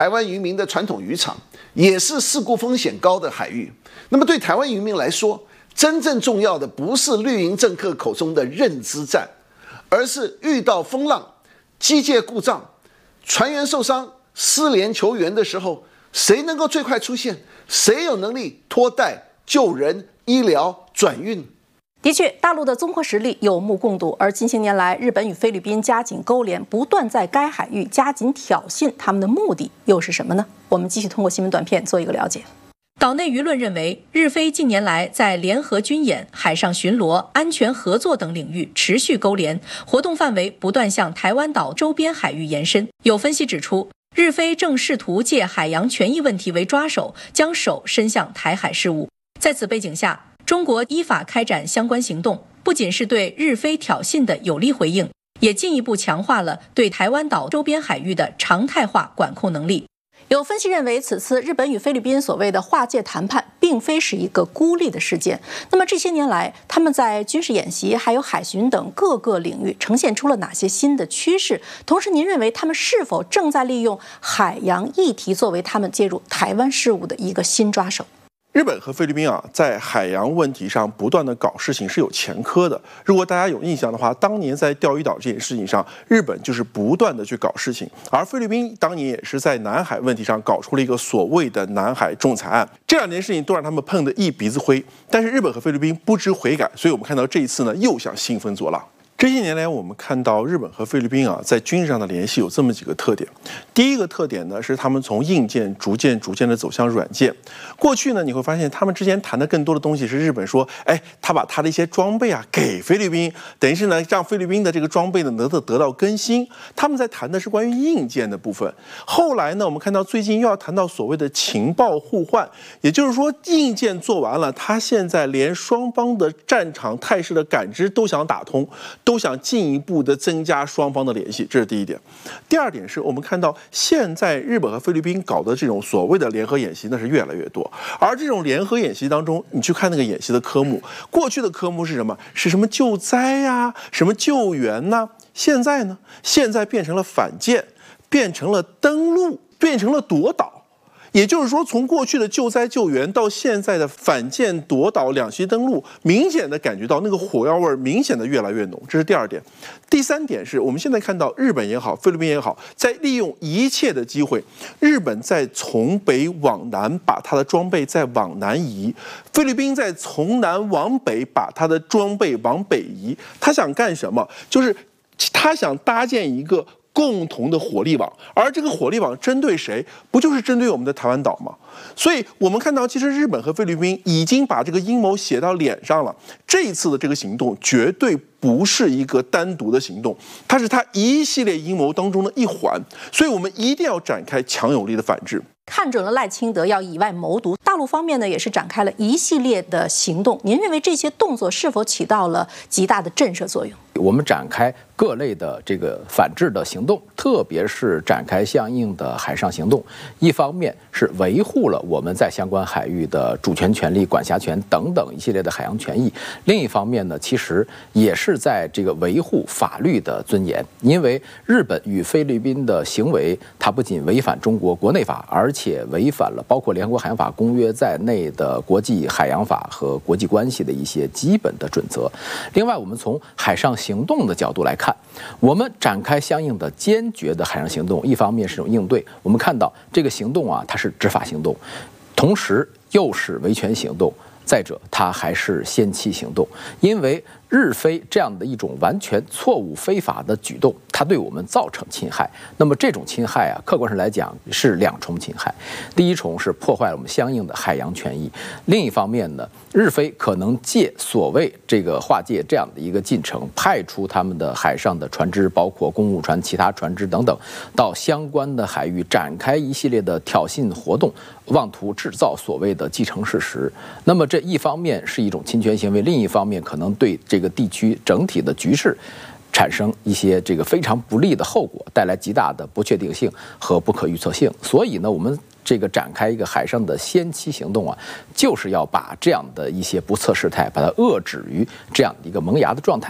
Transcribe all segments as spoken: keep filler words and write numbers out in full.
台湾渔民的传统渔场，也是事故风险高的海域。那么对台湾渔民来说，真正重要的不是绿营政客口中的认知战，而是遇到风浪、机械故障、船员受伤、失联求援的时候，谁能够最快出现？谁有能力拖带、救人、医疗、转运？ 的确，大陆的综合实力有目共睹，而近些年来，日本与菲律宾加紧勾连，不断在该海域加紧挑衅，他们的目的又是什么呢？我们继续通过新闻短片做一个了解。岛内舆论认为，日菲近年来在联合军演、海上巡逻、安全合作等领域持续勾连，活动范围不断向台湾岛周边海域延伸。有分析指出，日菲正试图借海洋权益问题为抓手，将手伸向台海事务。在此背景下，中国依法开展相关行动，不仅是对日菲挑衅的有力回应，也进一步强化了对台湾岛周边海域的常态化管控能力。有分析认为，此次日本与菲律宾所谓的划界谈判，并非是一个孤立的事件。那么这些年来，他们在军事演习、还有海巡等各个领域呈现出了哪些新的趋势？同时，您认为他们是否正在利用海洋议题作为他们介入台湾事务的一个新抓手？ 日本和菲律宾啊，在海洋问题上不断的搞事情是有前科的。如果大家有印象的话，当年在钓鱼岛这件事情上，日本就是不断的去搞事情，而菲律宾当年也是在南海问题上搞出了一个所谓的南海仲裁案。这两件事情都让他们碰得一鼻子灰，但是日本和菲律宾不知悔改，所以我们看到这一次呢，又想兴风作浪。这些年来，我们看到日本和菲律宾啊，在军事上的联系有这么几个特点。第一个特点呢，是他们从硬件逐渐逐渐的走向软件。过去呢，你会发现他们之间谈的更多的东西是日本说，哎，他把他的一些装备啊给菲律宾，等于是呢让菲律宾的这个装备呢得到得到更新。他们在谈的是关于硬件的部分。后来呢，我们看到最近又要谈到所谓的情报互换，也就是说硬件做完了，他现在连双方的战场态势的感知都想打通。都想进一步的增加双方的联系，这是第一点。第二点是我们看到现在日本和菲律宾搞的这种所谓的联合演习，那是越来越多。而这种联合演习当中，你去看那个演习的科目，过去的科目是什么？是什么救灾呀、啊，什么救援呐、啊？现在呢？现在变成了反舰，变成了登陆，变成了夺岛。也就是说，从过去的救灾救援到现在的反舰夺岛、两栖登陆，明显的感觉到那个火药味明显的越来越浓。这是第二点。第三点是我们现在看到日本也好，菲律宾也好，在利用一切的机会，日本在从北往南把它的装备再往南移，菲律宾在从南往北把它的装备往北移。他想干什么？就是他想搭建一个共同的火力网，而这个火力网针对谁？不就是针对我们的台湾岛吗？所以我们看到，其实日本和菲律宾已经把这个阴谋写到脸上了。这一次的这个行动绝对不是一个单独的行动，它是它一系列阴谋当中的一环。所以我们一定要展开强有力的反制。 看准了赖清德要以外谋独，大陆方面呢也是展开了一系列的行动。您认为这些动作是否起到了极大的震慑作用？ 我们展开各类的这个反制的行动，特别是展开相应的海上行动，一方面是维护了我们在相关海域的主权权利、管辖权等等一系列的海洋权益，另一方面呢，其实也是在这个维护法律的尊严。因为日本与菲律宾的行为，它不仅违反中国国内法，而且违反了包括联合国海洋法公约在内的国际海洋法和国际关系的一些基本的准则。另外，我们从海上行动的角度来看，我们展开相应的坚决的海上行动，一方面是种应对，我们看到这个行动啊，它是执法行动，同时又是维权行动，再者它还是先期行动。因为日菲这样的一种完全错误非法的举动，它对我们造成侵害。那么这种侵害啊，客观上来讲是两重侵害。第一重是破坏了我们相应的海洋权益，另一方面呢，日菲可能借所谓这个划界这样的一个进程，派出他们的海上的船只，包括公务船、其他船只等等，到相关的海域展开一系列的挑衅活动，妄图制造所谓的既成事实。那么这一方面是一种侵权行为，另一方面可能对这个地区整体的局势产生一些这个非常不利的后果，带来极大的不确定性和不可预测性。所以呢，我们这个展开一个海上的先期行动啊，就是要把这样的一些不测事态，把它遏制于这样的一个萌芽的状态。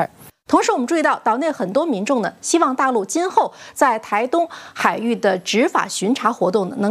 同时，我们注意到岛内很多民众呢，希望大陆今后在台东海域的执法巡查活动呢，能